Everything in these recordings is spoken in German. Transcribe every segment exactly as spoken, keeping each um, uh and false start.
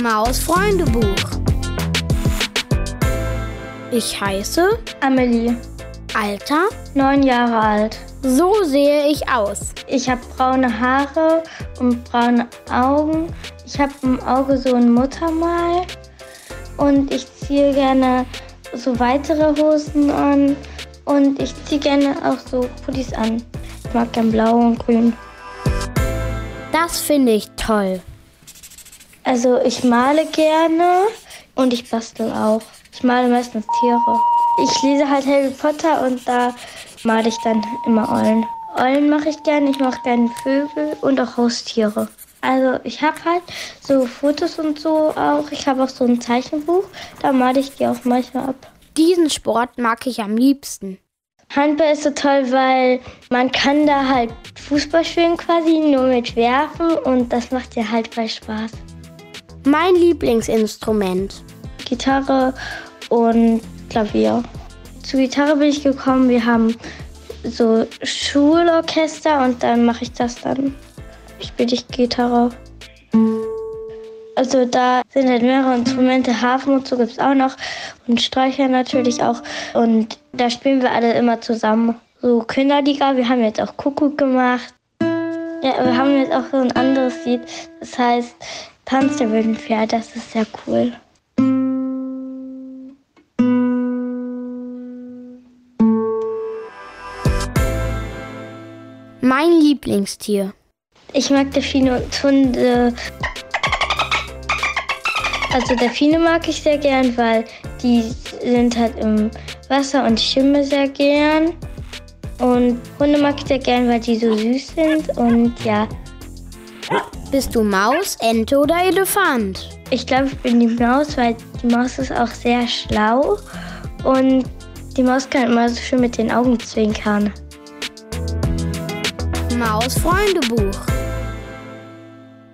Maus-Freunde-Buch. Ich heiße Amelie. Alter? Neun Jahre alt. So sehe ich aus. Ich habe braune Haare und braune Augen. Ich habe im Auge so ein Muttermal. Und ich ziehe gerne so weitere Hosen an. Und ich ziehe gerne auch so Pullis an. Ich mag gern blau und grün. Das finde ich toll. Also ich male gerne und ich bastel auch. Ich male meistens Tiere. Ich lese halt Harry Potter und da male ich dann immer Eulen. Eulen mache ich gerne, ich mache gerne Vögel und auch Haustiere. Also ich habe halt so Fotos und so auch. Ich habe auch so ein Zeichenbuch, da male ich die auch manchmal ab. Diesen Sport mag ich am liebsten. Handball ist so toll, weil man kann da halt Fußball spielen quasi, nur mit Werfen und das macht ja halt voll Spaß. Mein Lieblingsinstrument. Gitarre und Klavier. Zur Gitarre bin ich gekommen, wir haben so Schulorchester und dann mache ich das dann. Spiele ich Gitarre. Also da sind halt mehrere Instrumente, Harfen und so gibt es auch noch und Streicher natürlich auch. Und da spielen wir alle immer zusammen. So Kinderliga, wir haben jetzt auch Kuckuck gemacht. Ja, wir haben jetzt auch so ein anderes Lied, das heißt Tanz der wilden Pferde, das ist sehr cool. Mein Lieblingstier. Ich mag Delfine und Hunde. Also Delfine mag ich sehr gern, weil die sind halt im Wasser und ich schwimme sehr gern. Und Hunde mag ich sehr gern, weil die so süß sind und ja. Bist du Maus, Ente oder Elefant? Ich glaube, ich bin die Maus, weil die Maus ist auch sehr schlau und die Maus kann immer so schön mit den Augen zwinkern. Maus-Freunde-Buch.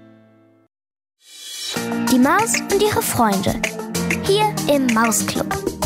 Die Maus und ihre Freunde. Hier im Mausclub.